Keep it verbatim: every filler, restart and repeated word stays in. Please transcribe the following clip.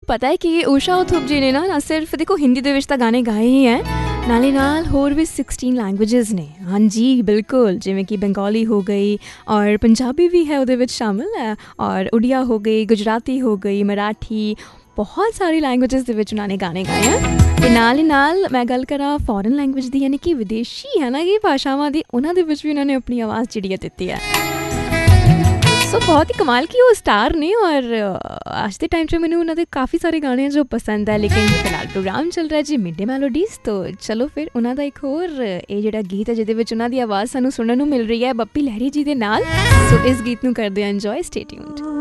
ਪਤਾ ਹੈ ਕਿ ਊਸ਼ਾ ਉਥੁਪ ਜੀ ਨੇ ਨਾ ਨਾ ਸਿਰਫ ਦੇਖੋ ਹਿੰਦੀ ਦੇ ਵਿੱਚ ਤਾਂ ਗਾਣੇ ਗਾਏ ਹੀ ਹੈ, ਨਾਲੇ ਨਾਲ ਹੋਰ ਵੀ ਸਿਕਸਟੀਨ ਲੈਂਗੁਏਜਿਸ ਨੇ। ਹਾਂਜੀ ਬਿਲਕੁਲ, ਜਿਵੇਂ ਕਿ ਬੰਗਾਲੀ ਹੋ ਗਈ ਔਰ ਪੰਜਾਬੀ ਵੀ ਹੈ ਉਹਦੇ ਵਿੱਚ ਸ਼ਾਮਿਲ ਹੈ, ਔਰ ਉੜੀਆ ਹੋ ਗਈ, ਗੁਜਰਾਤੀ ਹੋ ਗਈ, ਮਰਾਠੀ, ਬਹੁਤ ਸਾਰੀ ਲੈਂਗੁਏਜਿਸ ਦੇ ਵਿੱਚ ਉਹਨਾਂ ਨੇ ਗਾਣੇ ਗਾਏ ਆ। ਅਤੇ ਨਾਲ ਹੀ ਨਾਲ ਮੈਂ ਗੱਲ ਕਰਾਂ ਫੋਰਨ ਲੈਂਗੁਏਜ ਦੀ, ਯਾਨੀ ਕਿ ਵਿਦੇਸ਼ੀ ਹੈ ਨਾ ਕਿ ਭਾਸ਼ਾਵਾਂ ਦੀ, ਉਹਨਾਂ ਦੇ ਵਿੱਚ ਵੀ ਉਹਨਾਂ ਨੇ ਆਪਣੀ ਆਵਾਜ਼ ਜਿਹੜੀ ਹੈ ਦਿੱਤੀ ਹੈ। ਸੋ ਬਹੁਤ ਹੀ ਕਮਾਲ ਕੀ ਉਹ ਸਟਾਰ ਨੇ, ਔਰ ਅੱਜ ਦੇ ਟਾਈਮ 'ਚ ਮੈਨੂੰ ਉਹਨਾਂ ਦੇ ਕਾਫੀ ਸਾਰੇ ਗਾਣੇ ਜੋ ਪਸੰਦ ਹੈ। ਲੇਕਿਨ ਫਿਲਹਾਲ ਪ੍ਰੋਗਰਾਮ ਚੱਲ ਰਿਹਾ ਜੀ ਮਿਡ ਡੇ ਮੈਲੋਡੀਜ਼, ਤੋਂ ਚਲੋ ਫਿਰ ਉਹਨਾਂ ਦਾ ਇੱਕ ਹੋਰ ਇਹ ਜਿਹੜਾ ਗੀਤ ਹੈ ਜਿਹਦੇ ਵਿੱਚ ਉਹਨਾਂ ਦੀ ਆਵਾਜ਼ ਸਾਨੂੰ ਸੁਣਨ ਨੂੰ ਮਿਲ ਰਹੀ ਹੈ ਬੱਪੀ ਲਹਿਰੀ ਜੀ ਦੇ ਨਾਲ। ਸੋ ਇਸ ਗੀਤ ਨੂੰ ਕਰਦੇ ਹਾਂ ਇੰਜੋਏ, ਸਟੇ ਟਿਊਨਡ।